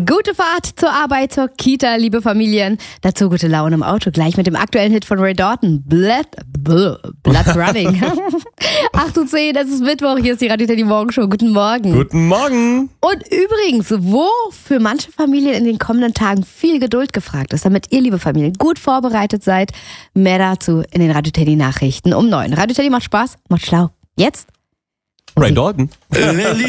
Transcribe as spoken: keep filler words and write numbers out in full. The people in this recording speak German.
Gute Fahrt zur Arbeit, zur Kita, liebe Familien. Dazu gute Laune im Auto, gleich mit dem aktuellen Hit von Ray Dalton, Blood, Blood Running. acht Uhr zehn, es ist Mittwoch, hier ist die Radio Teddy Morgenshow. Guten Morgen. Guten Morgen. Und übrigens, wo für manche Familien in den kommenden Tagen viel Geduld gefragt ist, damit ihr, liebe Familien, gut vorbereitet seid, mehr dazu in den Radio Teddy Nachrichten um neun. Radio Teddy macht Spaß, macht schlau. Jetzt? Ray Dalton.